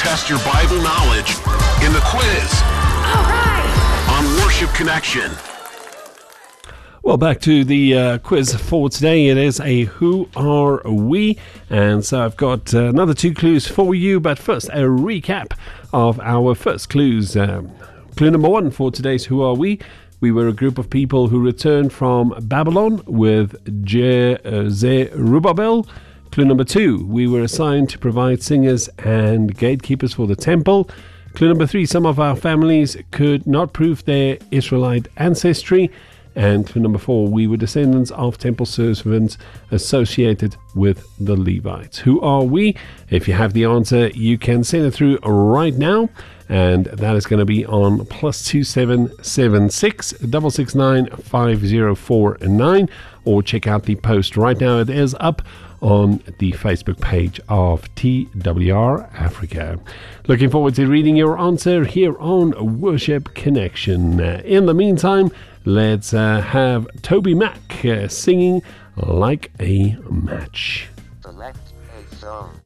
test your Bible knowledge in the quiz. All right. On Worship Connection. Well, back to the quiz for today. It is a Who Are We? And so I've got another 2 clues for you. But first, a recap of our first clues. Clue number 1 for today's Who Are We? We were a group of people who returned from Babylon with Zerubbabel. Clue number 2, we were assigned to provide singers and gatekeepers for the temple. Clue number 3, some of our families could not prove their Israelite ancestry. And clue number 4, we were descendants of temple servants associated with the Levites. Who are we? If you have the answer, you can send it through right now. And that is going to be on +2776 669 5049, or check out the post right now. It is up on the Facebook page of TWR Africa. Looking forward to reading your answer here on Worship Connection. In the meantime, let's have Toby Mac singing Like a Match. Select a song.